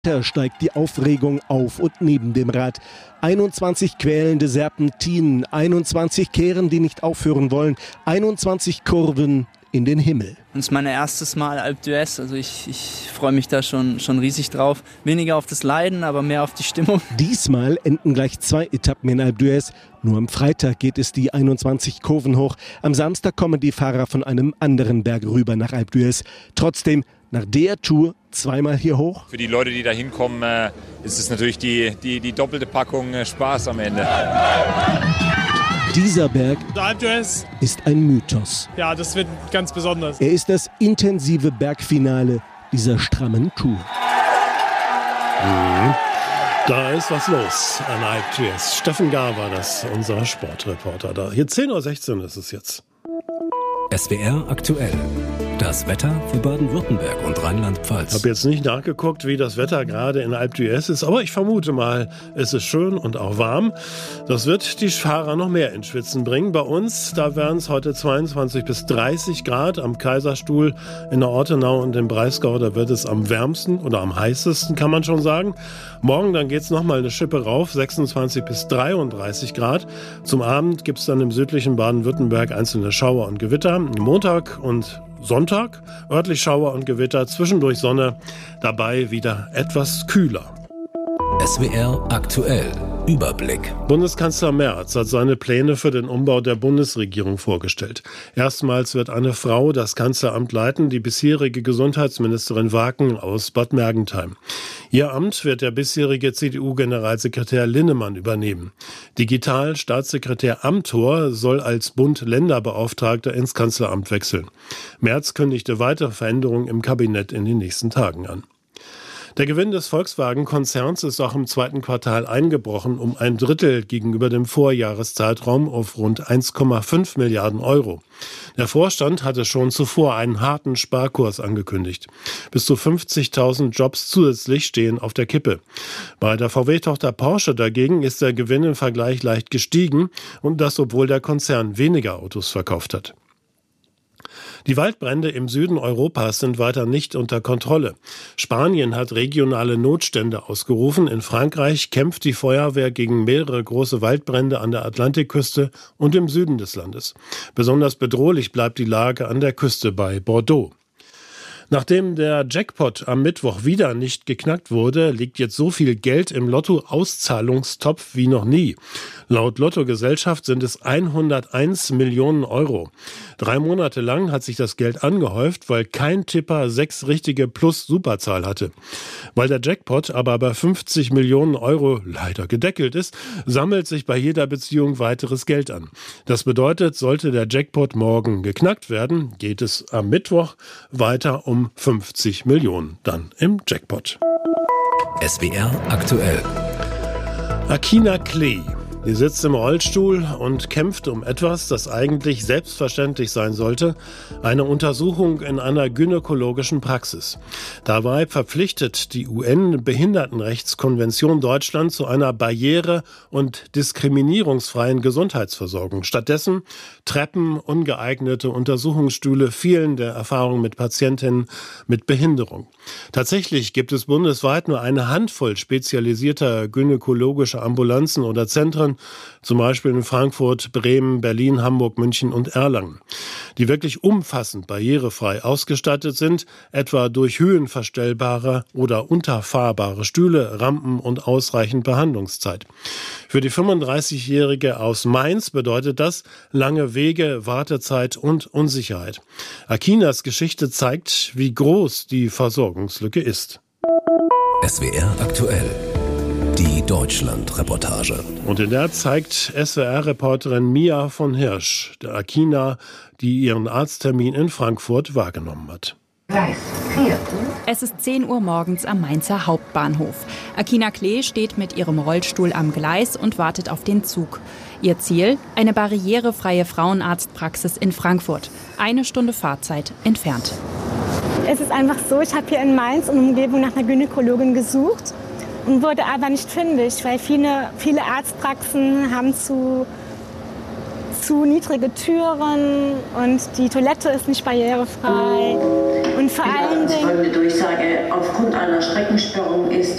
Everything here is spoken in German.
Da steigt die Aufregung auf und neben dem Rad. 21 quälende Serpentinen, 21 Kehren, die nicht aufhören wollen, 21 Kurven in den Himmel. Das ist mein erstes Mal Alpe d'Huez, also ich freue mich da schon riesig drauf. Weniger auf das Leiden, aber mehr auf die Stimmung. Diesmal enden gleich 2 Etappen in Alpe d'Huez. Nur am Freitag geht es die 21 Kurven hoch. Am Samstag kommen die Fahrer von einem anderen Berg rüber nach Alpe d'Huez. Trotzdem, nach der Tour zweimal hier hoch. Für die Leute, die da hinkommen, ist es natürlich die doppelte Packung Spaß am Ende. Dieser Berg Alpe d'Huez ist ein Mythos. Ja, das wird ganz besonders. Er ist das intensive Bergfinale dieser strammen Tour. Da ist was los an Alpe d'Huez. Steffen Gahr war das, unser Sportreporter da. Hier 10:16 Uhr ist es jetzt. SWR aktuell. Das Wetter für Baden-Württemberg und Rheinland-Pfalz. Ich habe jetzt nicht nachgeguckt, wie das Wetter gerade in Alpe d'Huez ist, aber ich vermute mal, es ist schön und auch warm. Das wird die Fahrer noch mehr ins Schwitzen bringen. Bei uns, da werden es heute 22 bis 30 Grad am Kaiserstuhl in der Ortenau und im Breisgau. Da wird es am wärmsten oder am heißesten, kann man schon sagen. Morgen dann geht es nochmal eine Schippe rauf, 26 bis 33 Grad. Zum Abend gibt es dann im südlichen Baden-Württemberg einzelne Schauer und Gewitter. Montag und Sonntag örtlich Schauer und Gewitter, zwischendurch Sonne, dabei wieder etwas kühler. SWR aktuell. Überblick. Bundeskanzler Merz hat seine Pläne für den Umbau der Bundesregierung vorgestellt. Erstmals wird eine Frau das Kanzleramt leiten, die bisherige Gesundheitsministerin Waken aus Bad Mergentheim. Ihr Amt wird der bisherige CDU-Generalsekretär Linnemann übernehmen. Digital-Staatssekretär Amthor soll als Bund-Länder-Beauftragter ins Kanzleramt wechseln. Merz kündigte weitere Veränderungen im Kabinett in den nächsten Tagen an. Der Gewinn des Volkswagen-Konzerns ist auch im zweiten Quartal eingebrochen um 1/3 gegenüber dem Vorjahreszeitraum auf rund 1,5 Milliarden Euro. Der Vorstand hatte schon zuvor einen harten Sparkurs angekündigt. Bis zu 50.000 Jobs zusätzlich stehen auf der Kippe. Bei der VW-Tochter Porsche dagegen ist der Gewinn im Vergleich leicht gestiegen und das, obwohl der Konzern weniger Autos verkauft hat. Die Waldbrände im Süden Europas sind weiter nicht unter Kontrolle. Spanien hat regionale Notstände ausgerufen. In Frankreich kämpft die Feuerwehr gegen mehrere große Waldbrände an der Atlantikküste und im Süden des Landes. Besonders bedrohlich bleibt die Lage an der Küste bei Bordeaux. Nachdem der Jackpot am Mittwoch wieder nicht geknackt wurde, liegt jetzt so viel Geld im Lotto-Auszahlungstopf wie noch nie. Laut Lottogesellschaft sind es 101 Millionen Euro. 3 Monate lang hat sich das Geld angehäuft, weil kein Tipper 6 richtige Plus-Superzahl hatte. Weil der Jackpot aber bei 50 Millionen Euro leider gedeckelt ist, sammelt sich bei jeder Beziehung weiteres Geld an. Das bedeutet, sollte der Jackpot morgen geknackt werden, geht es am Mittwoch weiter um 50 Millionen dann im Jackpot. SWR aktuell. Akina Klee. Die sitzt im Rollstuhl und kämpft um etwas, das eigentlich selbstverständlich sein sollte, eine Untersuchung in einer gynäkologischen Praxis. Dabei verpflichtet die UN-Behindertenrechtskonvention Deutschland zu einer barriere- und diskriminierungsfreien Gesundheitsversorgung. Stattdessen Treppen, ungeeignete Untersuchungsstühle, fehlende Erfahrung mit Patientinnen mit Behinderung. Tatsächlich gibt es bundesweit nur eine Handvoll spezialisierter gynäkologischer Ambulanzen oder Zentren, zum Beispiel in Frankfurt, Bremen, Berlin, Hamburg, München und Erlangen, die wirklich umfassend barrierefrei ausgestattet sind, etwa durch höhenverstellbare oder unterfahrbare Stühle, Rampen und ausreichend Behandlungszeit. Für die 35-Jährige aus Mainz bedeutet das lange Wege, Wartezeit und Unsicherheit. Akinas Geschichte zeigt, wie groß die Versorgungslücke ist. SWR aktuell. Die Deutschland-Reportage. Und in der zeigt SWR-Reporterin Mia von Hirsch der Akina, die ihren Arzttermin in Frankfurt wahrgenommen hat. Es ist 10 Uhr morgens am Mainzer Hauptbahnhof. Akina Klee steht mit ihrem Rollstuhl am Gleis und wartet auf den Zug. Ihr Ziel? Eine barrierefreie Frauenarztpraxis in Frankfurt. 1 Stunde Fahrzeit entfernt. Es ist einfach so, ich habe hier in Mainz und Umgebung nach einer Gynäkologin gesucht und wurde aber nicht fündig, weil viele Arztpraxen haben zu niedrige Türen und die Toilette ist nicht barrierefrei. Und vor allen Dingen folgende Durchsage: Aufgrund einer Streckensperrung ist